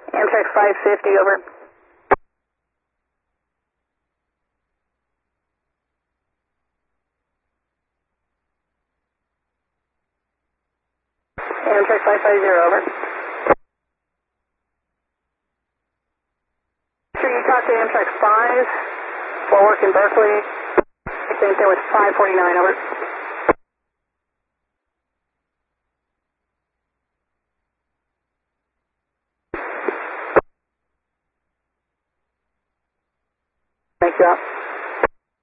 Amtrak 550, over. Amtrak 550, over. Sure, you talked to Amtrak 5 while working Berkeley. Same thing with 549, over. Thank you.